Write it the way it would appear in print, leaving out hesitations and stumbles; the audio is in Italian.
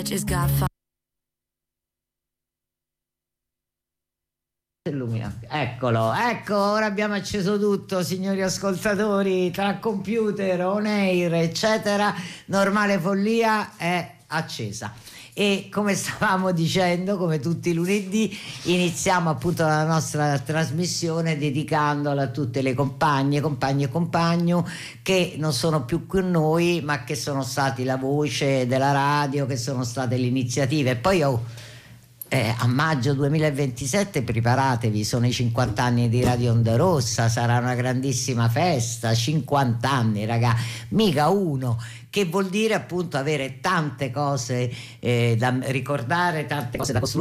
just got Illuminati. Eccolo, ecco, ora abbiamo acceso tutto, signori ascoltatori, tra computer, on air, eccetera. Normale Follia è accesa. E come stavamo dicendo, come tutti i lunedì, iniziamo appunto la nostra trasmissione dedicandola a tutte le compagne e compagno che non sono più con noi, ma che sono stati la voce della radio, che sono state le iniziative. E poi a maggio 2027 preparatevi, sono i 50 anni di Radio Onda Rossa, sarà una grandissima festa, 50 anni raga, mica uno, che vuol dire appunto avere tante cose da ricordare, tante cose da costruire.